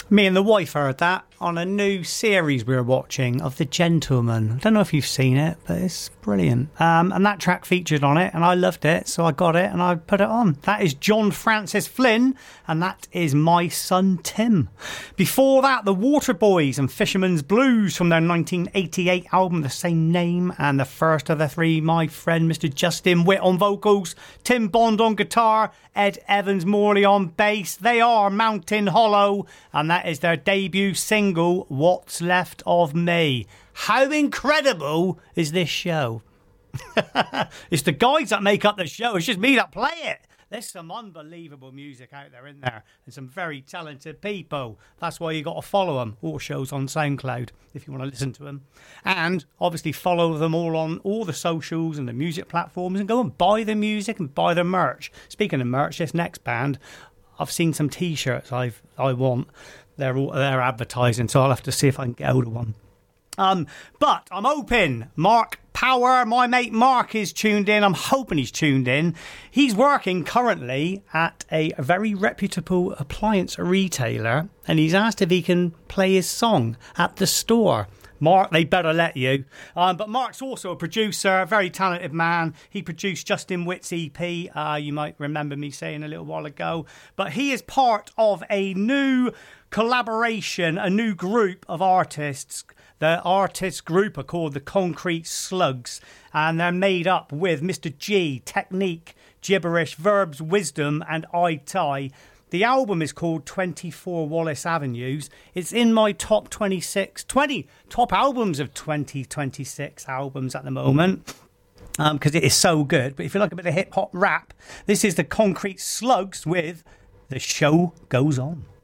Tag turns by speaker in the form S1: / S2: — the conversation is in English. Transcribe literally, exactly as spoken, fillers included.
S1: Me and the wife heard that on a new series we were watching of The Gentleman. I don't know if you've seen it, but it's brilliant. Um, and that track featured on it, and I loved it, so I got it and I put it on. That is John Francis Flynn, and that is My Son Tim. Before that, the Waterboys and Fisherman's Blues from their nineteen eighty-eight album, the same name, and the first of the three, my friend Mister Justin Witt on vocals, Tim Bond on guitar, Ed Evans Morley on bass. They are Mountain Hollow, and that is their debut single, What's Left of Me. How incredible is this show? It's the guys that make up the show. It's just me that play it. There's some unbelievable music out there in there and some very talented people. That's why you got to follow them. All shows on SoundCloud if you want to listen to them. And obviously follow them all on all the socials and the music platforms and go and buy the music and buy the merch. Speaking of merch, this next band, I've seen some T-shirts I've, I want. They're all, they're advertising, so I'll have to see if I can get hold of one. Um, but I'm hoping Mark Power, my mate Mark, is tuned in. I'm hoping he's tuned in. He's working currently at a very reputable appliance retailer, and he's asked if he can play his song at the store. Mark, they better let you. Um, but Mark's also a producer, a very talented man. He produced Justin Witt's E P, uh, you might remember me saying a little while ago. But he is part of a new collaboration, a new group of artists. The artist group are called the Concrete Slugs, and they're made up with Mister G, Technique, Gibberish, Verbs, Wisdom, and I Tie. The album is called twenty-four Wallace Avenues. It's in my top twenty-six, twenty top albums of twenty twenty-six albums at the moment, because um, it is so good. But if you like a bit of hip-hop rap, this is the Concrete Slugs with The Show Goes On.